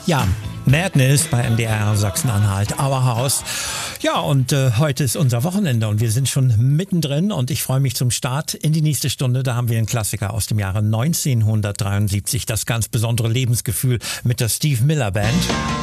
Ja, Madness bei MDR Sachsen-Anhalt, Our House. Ja, und heute ist unser Wochenende und wir sind schon mittendrin und ich freue mich zum Start in die nächste Stunde. Da haben wir einen Klassiker aus dem Jahre 1973, das ganz besondere Lebensgefühl mit der Steve Miller Band.